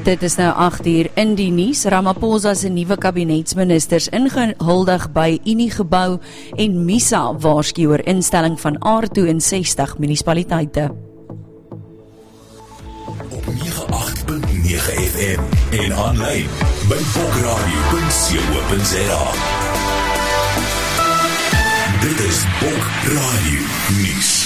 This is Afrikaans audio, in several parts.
Dit is nou 8 uur in die nuus. Ramaphosa se nuwe kabinetsministers ingehuldig by Uniegebou en MISA waarsku oor instelling van R62 munisipaliteite. Op 98.9 FM en aanlyn by bokradio.co.za. Dit is Bok Radio Nuus.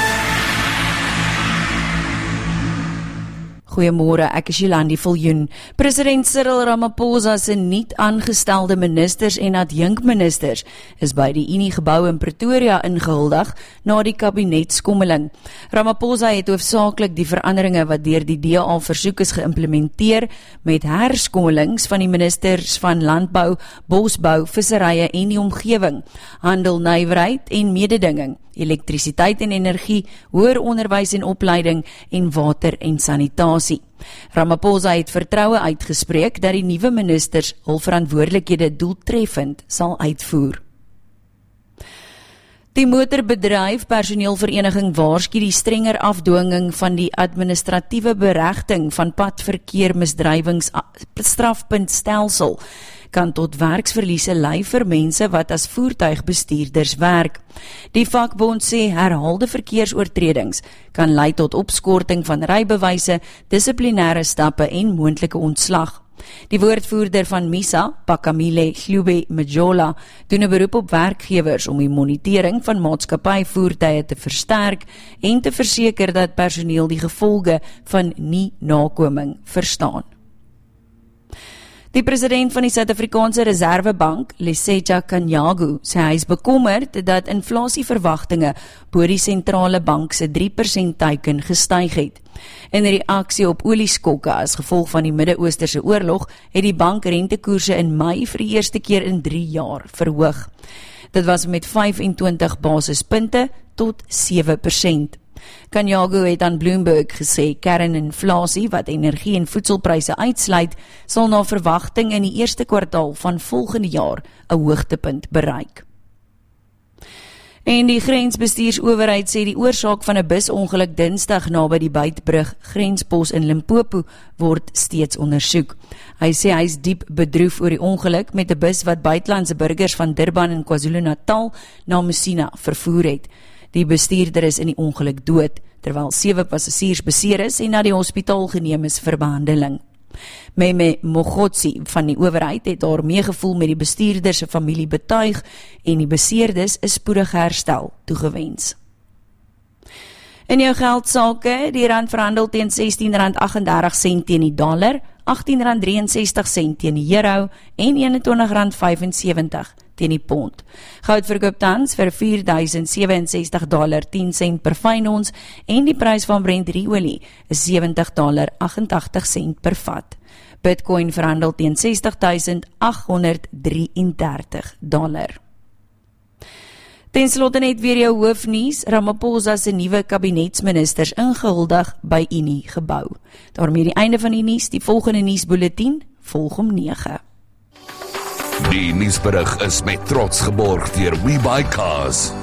Goeiemôre, ek is Jolandi Viljoen. President Cyril Ramaphosa se nuut aangestelde ministers en adjunkministers is by die Uniegebou in Pretoria ingehuldig na die kabinetskommeling. Ramaphosa het hoofsaaklik die veranderinge wat deur die DA versoek is geïmplementeer met herskommelings van die ministers van Landbou, Bosbou, Visserye en die Omgewing, Handel, Nywerheid en Mededinging, elektrisiteit en energie, hoër onderwys en opleiding en water en sanitasie. Ramaphosa het vertroue uitgespreek dat die nuwe ministers hul verantwoordelikhede doeltreffend sal uitvoer. Die motorbedryf personeelvereniging waarsku die strenger afdwinging van die administratiewe beregting van padverkeermisdrywings strafpuntstelsel kan tot werksverliese lei vir mense wat as voertuigbestuurders werk. Die vakbond sê herhaalde verkeersoortredings kan lei tot opskorting van rybewyse, dissiplinêre stappe en moontlike ontslag. Die woordvoerder van MISA, Pakamile Hlube Majola, doen 'n beroep op werkgewers om die monitering van maatskappyvoertuie te versterk en te verseker dat personeel die gevolge van nie-nakoming verstaan. Die president van die Suid-Afrikaanse Reservebank, Lesetja Kganyago, sê hy is bekommerd dat inflasieverwagtinge bo die sentrale bank se 3% teiken gestyg het. In reaksie op olieskokke as gevolg van die Midde-Oosterse oorlog, het die bank rentekoerse in Mei vir die eerste keer in 3 jaar verhoog. Dit was met 25 basispunte tot 7%. Kganyago het aan Bloomberg gesê kerninflasie wat energie en voedselpryse uitsluit, sal na verwagting in die eerste kwartaal van volgende jaar 'n hoogtepunt bereik. En die grensbestuursowerheid sê die oorsaak van 'n busongeluk Dinsdag naby die Buitbrug grenspos in Limpopo word steeds ondersoek. Hy sê hy is diep bedroef oor die ongeluk met 'n bus wat buitelandse burgers van Durban en KwaZulu-Natal na Messina vervoer het. Die bestuurder is in die ongeluk dood, terwyl 7 passasiers beseer is en na die hospitaal geneem is vir behandeling. Meme Mogotsi van die owerheid het haar meegevoel met die bestuurder se familie betuig en die beseerdes is spoedig herstel toegewens. In jou geldsake, die rand verhandel teen R16.38 teen die dollar, R18.63 teen die euro en R21.75 teen die pond. Goud verkoop tans vir $4.067.10 per fyn ons en die prys van Brent olie is $70.88 per vat. Bitcoin verhandel teen $60.833. Ten slotte net weer jou hoofnuus, Ramaphosa se nuwe kabinetsministers ingehuldig by Uniegebou. Daarmee die einde van die nuus, die volgende nuusbulletin volg om 9. Die nuusberig is met trots geborg deur WeBuyCars.